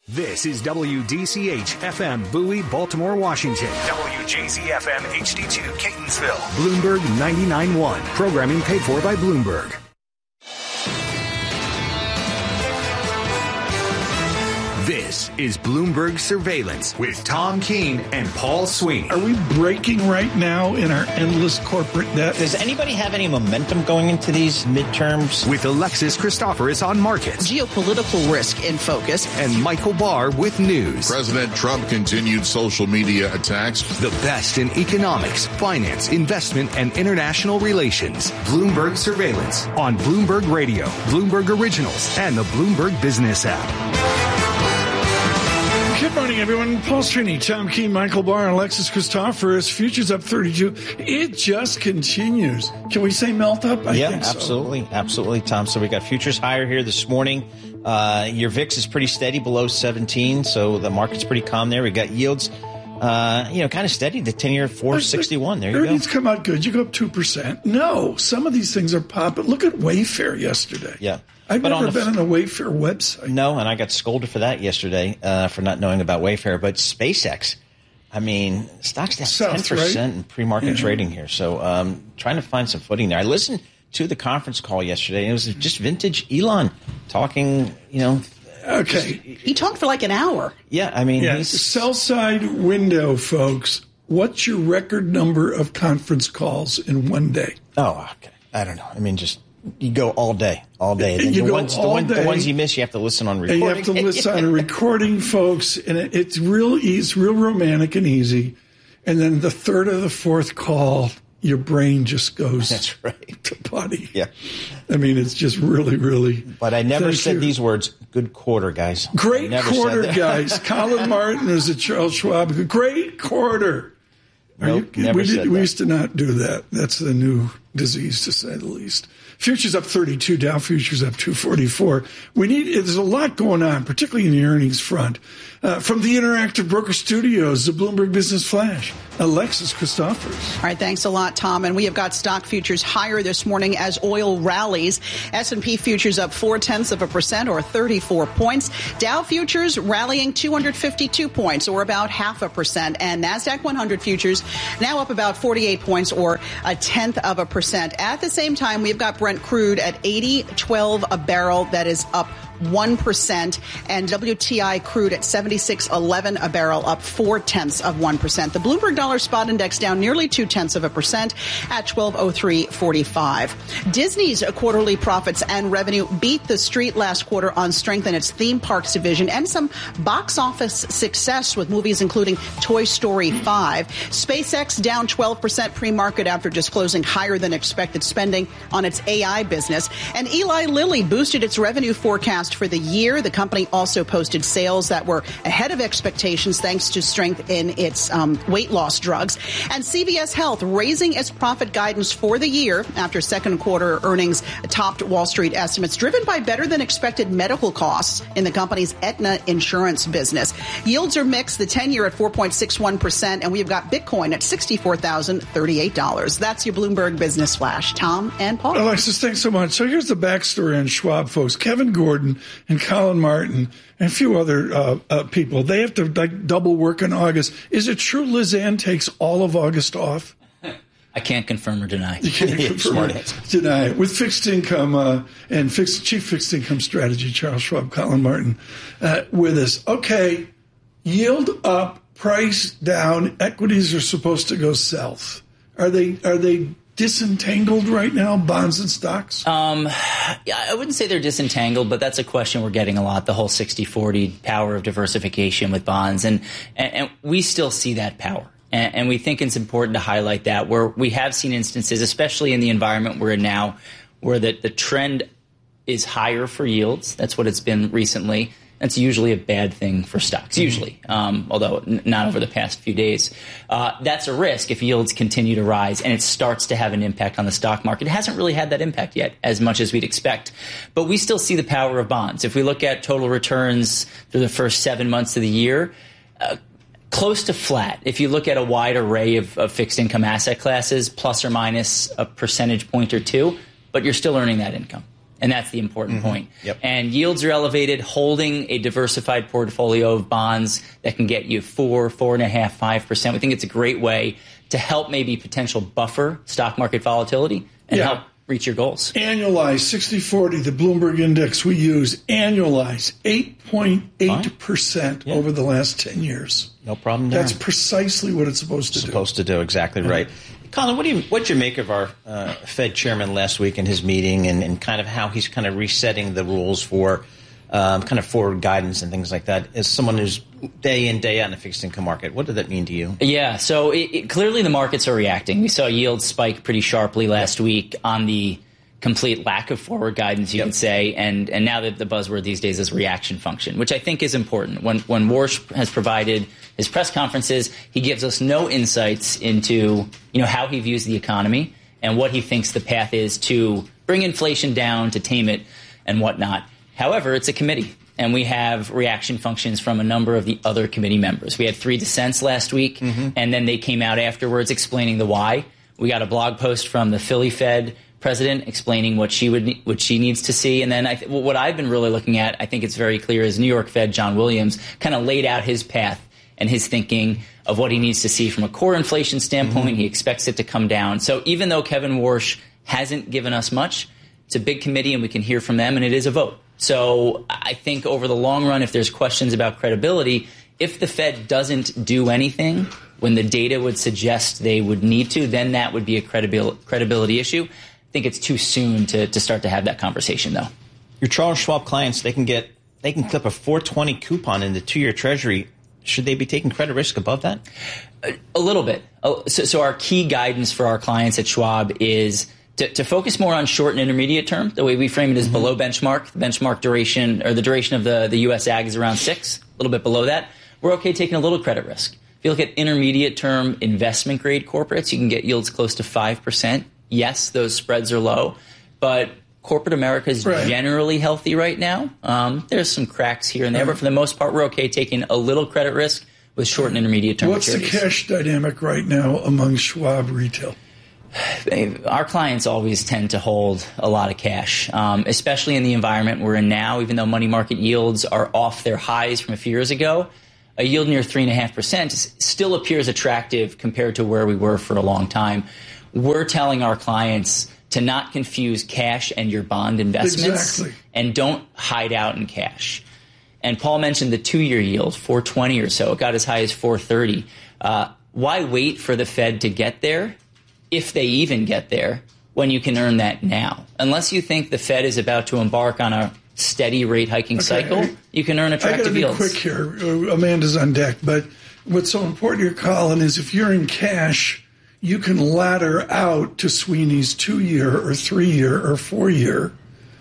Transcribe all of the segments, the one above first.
This is WDCH-FM Bowie, Baltimore, Washington. WJZ-FM HD2 Catonsville. Bloomberg 99.1. Programming paid for by Bloomberg. This is Bloomberg Surveillance with Tom Keene and Paul Sweeney. Are we breaking right now in our endless corporate debt? Does anybody have any momentum going into these midterms? With Alexis Christoforous on markets. Geopolitical risk in focus. And Michael Barr with news. President Trump continued social media attacks. The best in economics, finance, investment, and international relations. Bloomberg Surveillance on Bloomberg Radio, Bloomberg Originals, and the Bloomberg Business app. Good morning, everyone. Paul Sweeney, Tom Keene, Michael Barr, Alexis Christoforous. Futures up 32. It just continues. Can we say melt up? I think so. Absolutely. Absolutely, Tom. So we got futures higher here this morning. Your VIX is pretty steady below 17, so the market's pretty calm there. We got yields, kind of steady. The 10-year 461. There you go. Earnings come out good. You go up 2%. No, some of these things are popping. Look at Wayfair yesterday. Yeah. I've never been on a Wayfair website. No, and I got scolded for that yesterday for not knowing about Wayfair. But SpaceX, I mean, stock's down 10% in pre-market trading here. So trying to find some footing there. I listened to the conference call yesterday, and it was just vintage Elon talking, Okay. He talked for like an hour. Yeah, I mean. Yeah, sell side window, folks. What's your record number of conference calls in one day? Oh, okay. I don't know. I mean, just... You go all day. And the ones you miss, you have to listen on recording. And you have to listen on a recording, folks. And it's real romantic and easy. And then the third or the fourth call, your brain just goes That's right. to potty. Yeah. I mean, it's just really, really. But I never said these words. Good quarter, guys. Great quarter, guys. Colin Martin is a Charles Schwab. Great quarter. Nope, we used to not do that. That's the new disease, to say the least. Futures up 32, Dow futures up 244. There's a lot going on, particularly in the earnings front. From the Interactive Broker Studios, the Bloomberg Business Flash, Alexis Christoforous. All right, thanks a lot, Tom. And we have got stock futures higher this morning as oil rallies. S&P futures up 0.4% or 34 points. Dow futures rallying 252 points or about 0.5%. And NASDAQ 100 futures now up about 48 points or 0.1%. At the same time, we've got Brent crude at $80.12 a barrel. That is up 1%, and WTI crude at $76.11 a barrel, up 0.4%. The Bloomberg Dollar Spot Index down nearly 0.2% at 1203.45. Disney's quarterly profits and revenue beat the street last quarter on strength in its theme parks division and some box office success with movies including Toy Story 5. SpaceX down 12% pre-market after disclosing higher than expected spending on its AI business, and Eli Lilly boosted its revenue forecast for the year. The company also posted sales that were ahead of expectations thanks to strength in its weight loss drugs. And CVS Health raising its profit guidance for the year after second quarter earnings topped Wall Street estimates, driven by better than expected medical costs in the company's Aetna insurance business. Yields are mixed, the 10-year at 4.61%, and we've got Bitcoin at $64,038. That's your Bloomberg Business Flash. Tom and Paul. Alexis, thanks so much. So here's the backstory on Schwab, folks. Kevin Gordon and Colin Martin and a few other people, they have to double work in August. Is it true Liz Ann takes all of August off? I can't confirm or deny. You can't confirm or deny. With fixed income and chief fixed income strategy, Charles Schwab, Colin Martin with us. Okay, yield up, price down, equities are supposed to go south. Are they disentangled right now, bonds and stocks? I wouldn't say they're disentangled, but that's a question we're getting a lot, the whole 60-40 power of diversification with bonds. And we still see that power. And we think it's important to highlight that, where we have seen instances, especially in the environment we're in now, where the trend is higher for yields. That's what it's been recently. That's usually a bad thing for stocks, usually, although not over the past few days. That's a risk if yields continue to rise and it starts to have an impact on the stock market. It hasn't really had that impact yet as much as we'd expect. But we still see the power of bonds. If we look at total returns through the first 7 months of the year, close to flat. If you look at a wide array of fixed income asset classes, plus or minus a percentage point or two, but you're still earning that income. And that's the important point. Yep. And yields are elevated. Holding a diversified portfolio of bonds that can get you 4.5%, 5%. We think it's a great way to help maybe potential buffer stock market volatility and help reach your goals. Annualized 60/40, the Bloomberg index we use, annualized 8.8% over the last 10 years. No problem there. That's precisely what it's supposed to do. Exactly right. Colin, what'd you make of our Fed chairman last week in his meeting and kind of how he's kind of resetting the rules for kind of forward guidance and things like that? As someone who's day in, day out in the fixed income market, what did that mean to you? Yeah, so clearly the markets are reacting. We saw yields spike pretty sharply last week on the complete lack of forward guidance, you could say, and now that the buzzword these days is reaction function, which I think is important. When Warsh has provided his press conferences, he gives us no insights into how he views the economy and what he thinks the path is to bring inflation down, to tame it, and whatnot. However, it's a committee, and we have reaction functions from a number of the other committee members. We had 3 dissents last week, and then they came out afterwards explaining the why. We got a blog post from the Philly Fed president explaining what she needs to see. And then what I've been really looking at, I think it's very clear, is New York Fed John Williams kind of laid out his path and his thinking of what he needs to see from a core inflation standpoint. He expects it to come down. So even though Kevin Warsh hasn't given us much, it's a big committee and we can hear from them, and it is a vote. So I think over the long run, if there's questions about credibility, if the Fed doesn't do anything when the data would suggest they would need to, then that would be a credibility issue. I think it's too soon to start to have that conversation, though. Your Charles Schwab clients, they can clip a 420 coupon in the 2-year Treasury. Should they be taking credit risk above that? A little bit. So our key guidance for our clients at Schwab is to focus more on short and intermediate term. The way we frame it is below benchmark. The benchmark duration, or the duration of the U.S. Ag, is around 6, a little bit below that. We're okay taking a little credit risk. If you look at intermediate term investment grade corporates, you can get yields close to 5%. Yes, those spreads are low, but corporate America is generally healthy right now. There's some cracks here and there, but for the most part, we're okay taking a little credit risk with short and intermediate term What's maturities. The cash dynamic right now among Schwab retail? Our clients always tend to hold a lot of cash, especially in the environment we're in now. Even though money market yields are off their highs from a few years ago, a yield near 3.5% still appears attractive compared to where we were for a long time. We're telling our clients to not confuse cash and your bond investments, and don't hide out in cash. And Paul mentioned the 2-year yield, 420 or so. It got as high as 430. Why wait for the Fed to get there, if they even get there, when you can earn that now? Unless you think the Fed is about to embark on a steady rate hiking cycle, you can earn attractive yields. I got to be quick here. Amanda's on deck. But what's so important here, Colin, is if you're in cash, you can ladder out to Sweeney's 2-year or 3-year or 4-year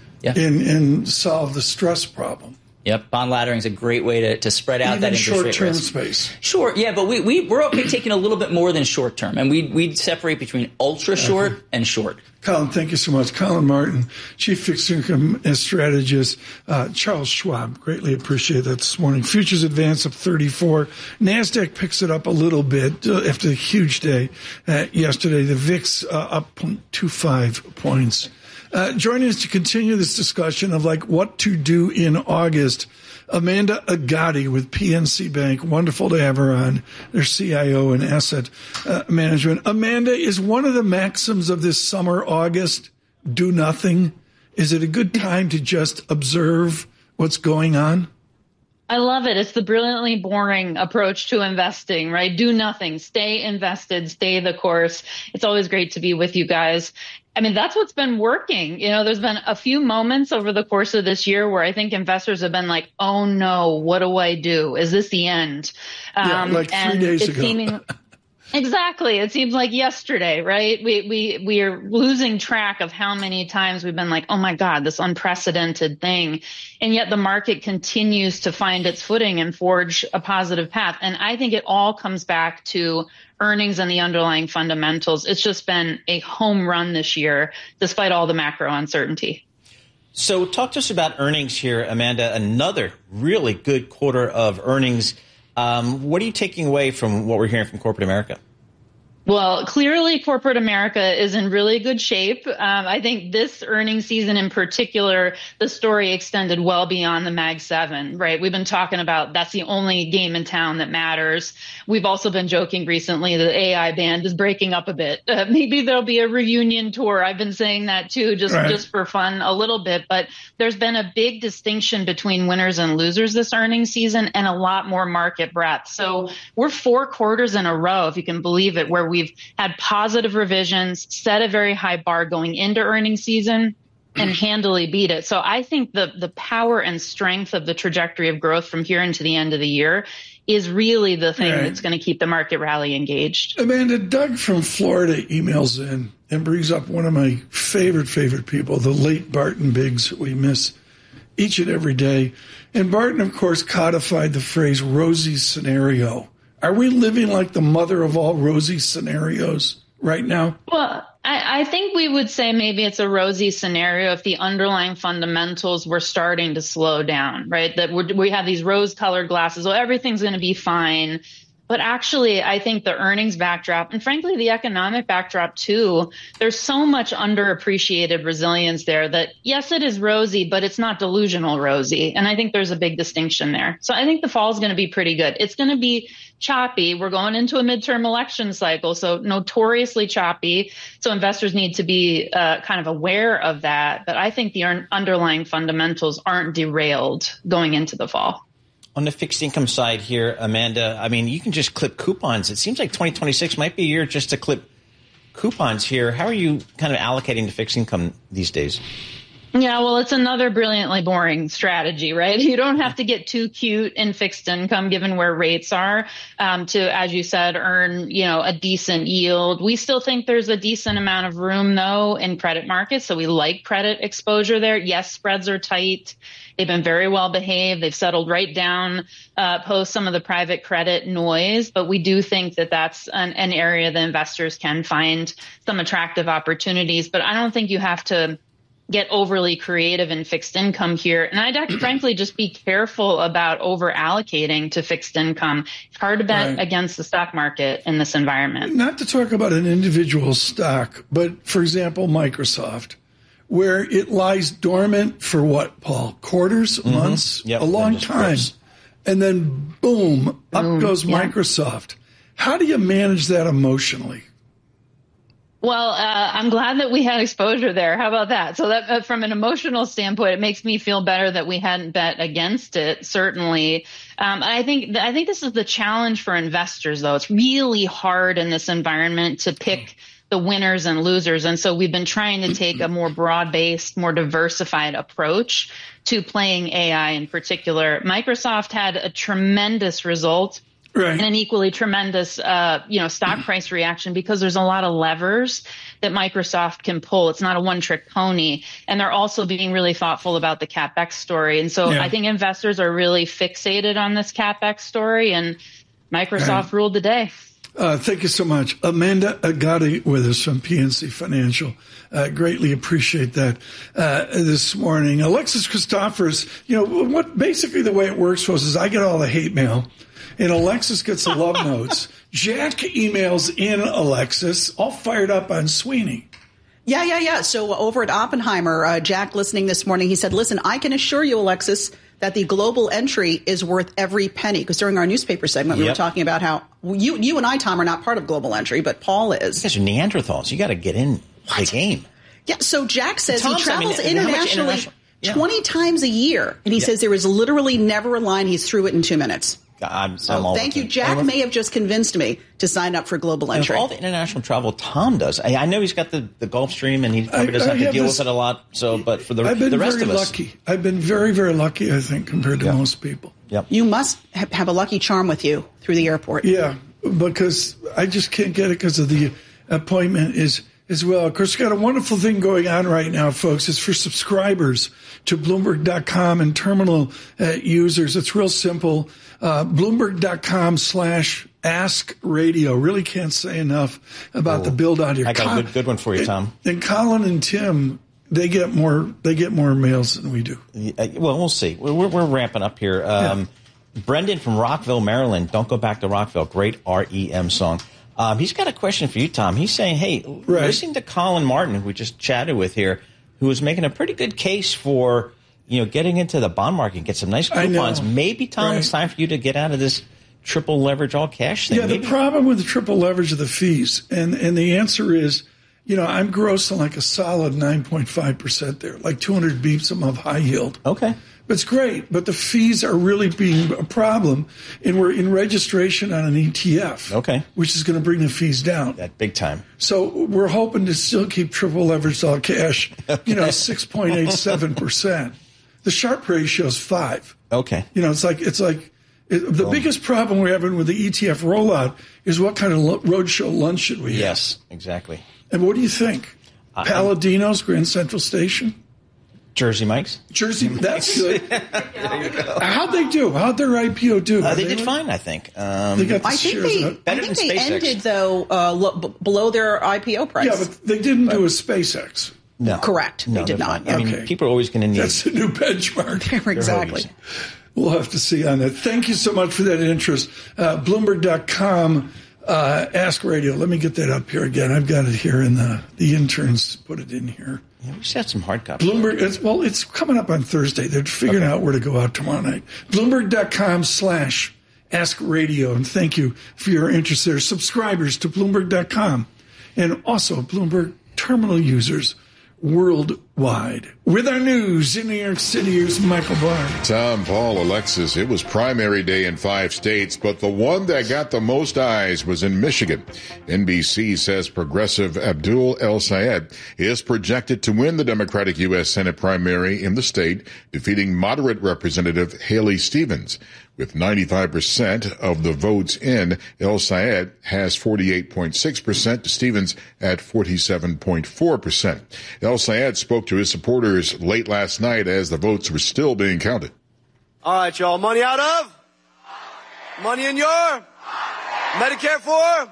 and solve the stress problem. Yep, bond laddering is a great way to spread out that interest rate risk. Even short-term space. Sure, yeah, but we're okay taking a little bit more than short-term, and we'd separate between ultra-short and short. Colin, thank you so much. Colin Martin, Chief Fixed Income Strategist. Charles Schwab, greatly appreciate that this morning. Futures advance up 34. NASDAQ picks it up a little bit after a huge day yesterday. The VIX up 0.25 points. Joining us to continue this discussion of what to do in August, Amanda Agati with PNC Bank. Wonderful to have her on, their CIO and asset management. Amanda, is one of the maxims of this summer, August, do nothing? Is it a good time to just observe what's going on? I love it. It's the brilliantly boring approach to investing, right? Do nothing, stay invested, stay the course. It's always great to be with you guys. I mean, that's what's been working. There's been a few moments over the course of this year where I think investors have been like, oh no, what do I do? Is this the end? Like 3 days ago. Exactly. It seems like yesterday, right? We are losing track of how many times we've been like, oh my God, this unprecedented thing. And yet the market continues to find its footing and forge a positive path. And I think it all comes back to earnings and the underlying fundamentals. It's just been a home run this year, despite all the macro uncertainty. So talk to us about earnings here, Amanda. Another really good quarter of earnings. What are you taking away from what we're hearing from corporate America? Well, clearly corporate America is in really good shape. I think this earnings season in particular, the story extended well beyond the Mag 7, right? We've been talking about that's the only game in town that matters. We've also been joking recently that the AI band is breaking up a bit. Maybe there'll be a reunion tour. I've been saying that too, just for fun a little bit. But there's been a big distinction between winners and losers this earnings season and a lot more market breadth. So we're 4 quarters in a row, if you can believe it, where we've had positive revisions, set a very high bar going into earnings season, and handily beat it. So I think the power and strength of the trajectory of growth from here into the end of the year is really the thing that's going to keep the market rally engaged. Amanda, Doug from Florida emails in and brings up one of my favorite people, the late Barton Biggs, that we miss each and every day. And Barton, of course, codified the phrase rosy scenario. Are we living like the mother of all rosy scenarios right now? Well, I think we would say maybe it's a rosy scenario if the underlying fundamentals were starting to slow down, right? That we have these rose-colored glasses. Well, everything's going to be fine. But actually, I think the earnings backdrop and frankly, the economic backdrop too, there's so much underappreciated resilience there that yes, it is rosy, but it's not delusional rosy. And I think there's a big distinction there. So I think the fall is going to be pretty good. It's going to be choppy. We're going into a midterm election cycle, so notoriously choppy. So investors need to be kind of aware of that. But I think the underlying fundamentals aren't derailed going into the fall. On the fixed income side here, Amanda, I mean, you can just clip coupons. It seems like 2026 might be a year just to clip coupons here. How are you kind of allocating to fixed income these days? Yeah, well, it's another brilliantly boring strategy, right? You don't have to get too cute in fixed income given where rates are to, as you said, earn, a decent yield. We still think there's a decent amount of room, though, in credit markets. So we like credit exposure there. Yes, spreads are tight. They've been very well behaved. They've settled right down post some of the private credit noise. But we do think that that's an area that investors can find some attractive opportunities. But I don't think you have to get overly creative in fixed income here. And I'd frankly just be careful about over allocating to fixed income. It's hard to bet against the stock market in this environment. Not to talk about an individual stock, but for example, Microsoft, where it lies dormant for what, Paul? Quarters, months, a long time. And then boom, up goes Microsoft. How do you manage that emotionally? Well, I'm glad that we had exposure there. How about that? So that from an emotional standpoint, it makes me feel better that we hadn't bet against it, certainly. I think this is the challenge for investors, though. It's really hard in this environment to pick the winners and losers. And so we've been trying to take a more broad-based, more diversified approach to playing AI in particular. Microsoft had a tremendous result. And an equally tremendous, stock price reaction because there's a lot of levers that Microsoft can pull. It's not a one-trick pony. And they're also being really thoughtful about the CapEx story. And so I think investors are really fixated on this CapEx story, and Microsoft ruled the day. Thank you so much. Amanda Agati with us from PNC Financial. Greatly appreciate that this morning. Alexis Christophers, basically the way it works for us is I get all the hate mail. And Alexis gets the love notes. Jack emails in Alexis, all fired up on Sweeney. Yeah. So over at Oppenheimer, Jack listening this morning, he said, listen, I can assure you, Alexis, that the global entry is worth every penny. Because during our newspaper segment, we were talking about how you and I, Tom, are not part of global entry, but Paul is. You guys are Neanderthals. You got to get in the game. Yeah, so Jack says he travels internationally 20 times a year. And he says there is literally never a line. He's through it in 2 minutes. Thank you. Jack may have just convinced me to sign up for global entry. All the international travel Tom does. I know he's got the Gulfstream and he probably doesn't have to deal with it a lot. So, but for the rest of us, I've been very, very lucky, I think, compared to most people. Yep. You must have a lucky charm with you through the airport. Yeah, because I just can't get it because of the appointment as well. Of course, we've got a wonderful thing going on right now, folks. It's for subscribers to Bloomberg.com and terminal users. It's real simple. Bloomberg.com/Ask Radio. Really can't say enough about the build out here. I got a good one for you, Tom. And Colin and Tim, they get more mails than we do. Well, we'll see. We're ramping up here. Brendan from Rockville, Maryland. Don't go back to Rockville. Great REM song. He's got a question for you, Tom. He's saying, hey, listening to Colin Martin, who we just chatted with here, who was making a pretty good case for, getting into the bond market and get some nice coupons. Maybe, Tom, it's time for you to get out of this triple leverage all cash thing. Yeah, the problem with the triple leverage are the fees. And the answer is, I'm grossing like a solid 9.5% there, like 200 beeps above high yield. Okay. It's great, but the fees are really being a problem, and we're in registration on an ETF. Okay. Which is going to bring the fees down. That big time. So we're hoping to still keep triple leveraged all cash, 6.87%. The Sharpe ratio is 5. Okay. The biggest problem we're having with the ETF rollout is what kind of roadshow lunch should we have? Yes, exactly. And what do you think? Palladino's, Grand Central Station? Jersey Mike's. That's good. How'd they do? How'd their IPO do? They did fine, I think. They got the shares up. I think they ended, though, below their IPO price. Yeah, but they didn't do a SpaceX. No. Correct. No, they did not. I mean, people are always going to need... That's the new benchmark. Exactly. We'll have to see on that. Thank you so much for that interest. Bloomberg.com, Ask Radio. Let me get that up here again. I've got it here, and the interns put it in here. Yeah, we just had some hard copies. Bloomberg, it's coming up on Thursday. They're figuring out where to go out tomorrow night. Bloomberg.com/Ask Radio. And thank you for your interest there. Subscribers to Bloomberg.com and also Bloomberg terminal users worldwide. With our news in New York City, here's Michael Barnes. Tom, Paul, Alexis, it was primary day in 5 states, but the one that got the most eyes was in Michigan. NBC says progressive Abdul El-Sayed is projected to win the Democratic U.S. Senate primary in the state, defeating moderate Representative Haley Stevens. With 95% of the votes in, El-Sayed has 48.6% to Stevens at 47.4%. El-Sayed spoke to his supporters late last night as the votes were still being counted. All right, y'all. Money out of? Money in your? Medicare for?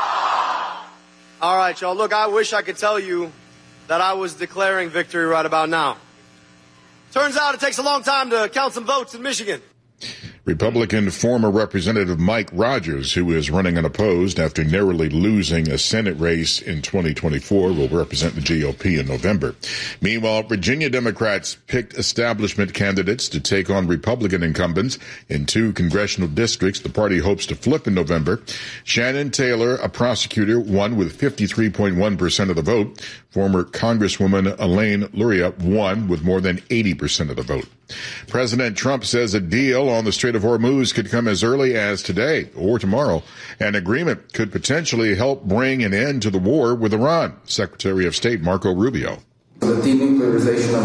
All right, y'all. Look, I wish I could tell you that I was declaring victory right about now. Turns out it takes a long time to count some votes in Michigan. Republican former Representative Mike Rogers, who is running unopposed after narrowly losing a Senate race in 2024, will represent the GOP in November. Meanwhile, Virginia Democrats picked establishment candidates to take on Republican incumbents in 2 congressional districts the party hopes to flip in November. Shannon Taylor, a prosecutor, won with 53.1% of the vote. Former Congresswoman Elaine Luria won with more than 80% of the vote. President Trump says a deal on the Strait of Hormuz could come as early as today or tomorrow. An agreement could potentially help bring an end to the war with Iran. Secretary of State Marco Rubio. The denuclearization of